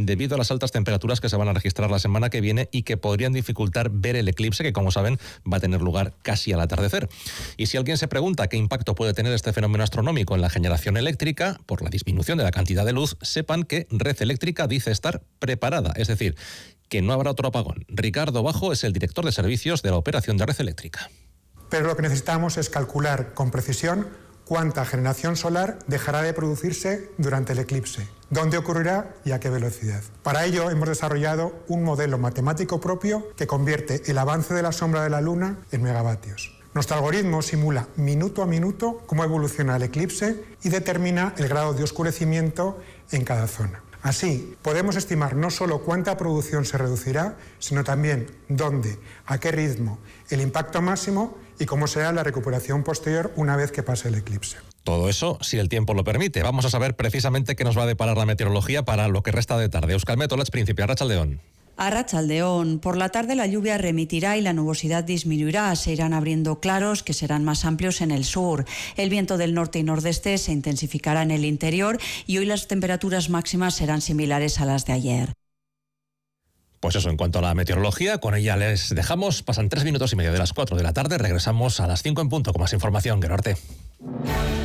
debido a las altas temperaturas que se van a registrar la semana que viene y que podrían dificultar ver el eclipse, que como saben va a tener lugar casi al atardecer. Y si alguien se pregunta qué impacto puede tener este fenómeno astronómico en la generación eléctrica por la disminución de la cantidad de luz, sepan que Red Eléctrica dice estar preparada, es decir, que no habrá otro apagón. Ricardo Bajo es el director de servicios de la operación de Red Eléctrica. Pero lo que necesitamos es calcular con precisión cuánta generación solar dejará de producirse durante el eclipse, dónde ocurrirá y a qué velocidad. Para ello hemos desarrollado un modelo matemático propio que convierte el avance de la sombra de la Luna en megavatios. Nuestro algoritmo simula minuto a minuto cómo evoluciona el eclipse y determina el grado de oscurecimiento en cada zona. Así, podemos estimar no solo cuánta producción se reducirá, sino también dónde, a qué ritmo, el impacto máximo y cómo será la recuperación posterior una vez que pase el eclipse. Todo eso, si el tiempo lo permite. Vamos a saber precisamente qué nos va a deparar la meteorología para lo que resta de tarde. Euskal Met, Olatz Príncipe, Arratsaldeon. Arratsaldeon. Por la tarde la lluvia remitirá y la nubosidad disminuirá. Se irán abriendo claros que serán más amplios en el sur. El viento del norte y nordeste se intensificará en el interior y hoy las temperaturas máximas serán similares a las de ayer. Pues eso, en cuanto a la meteorología, con ella les dejamos. Pasan 3 minutos y medio de las 4 de la tarde. Regresamos a las 5 en punto con más información. Gerarte.